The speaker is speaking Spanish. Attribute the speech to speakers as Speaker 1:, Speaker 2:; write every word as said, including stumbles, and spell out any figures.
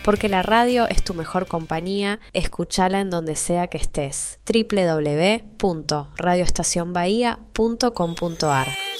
Speaker 1: porque la radio es tu mejor compañía, escúchala en donde sea que estés. doble u doble u doble u punto radio estación bahía punto com punto a r